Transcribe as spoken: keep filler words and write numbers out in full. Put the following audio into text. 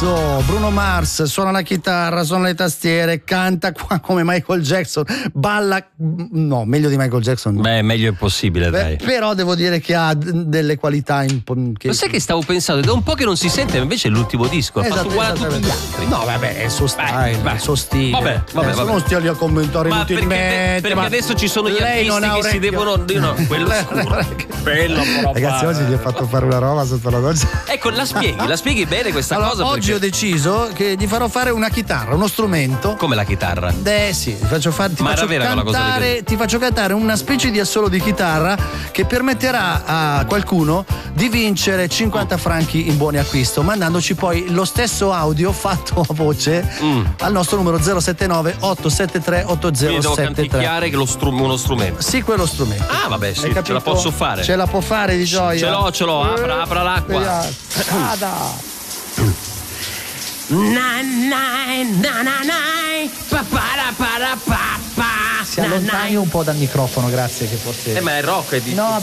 adesso Bruno Mars suona la chitarra, suona le tastiere, canta qua come Michael Jackson, balla, no, meglio di Michael Jackson no. Beh, meglio impossibile, dai. Beh, però devo dire che ha d- delle qualità imp- che... Lo sai che stavo pensando, da un po' che non si sente, invece è l'ultimo disco, ha Esatto, fatto uguale a tutti gli altri. No, vabbè, è il suo style, Vai, il suo stile. Vabbè, vabbè, Adesso vabbè. non stiamo lì a commentare Ma inutilmente. perché, perché ma adesso ci sono gli lei non artisti ha che si orecchio. devono dire no, quello scuro, bello però Ragazzi, fare. oggi gli ho fatto fare una roba sotto la doccia. Ecco, la spieghi, la spieghi bene questa Allora, cosa oggi perché... ho deciso che gli farò fare una chitarra, uno strumento. Come la chitarra? Eh sì, ti faccio, far, ti Ma faccio era vera quella cosa lì cantare, ti faccio cantare una specie di assolo di chitarra che permetterà a qualcuno di vincere cinquanta franchi in buoni acquisto, mandandoci poi lo stesso audio fatto a voce Mm. al nostro numero zero sette nove otto sette tre otto zero Quindi devo sette tre. canticchiare che lo strum- uno strumento. Sì, quello strumento. Ah, vabbè, Hai sì, ce capito? la posso fare. Ce la può fare di gioia. Ce l'ho, ce l'ho, apra, apra l'acqua. Vediamo. Vada. Si allontani un po' dal microfono, grazie, che forse... Eh, ma è rock, è di... No,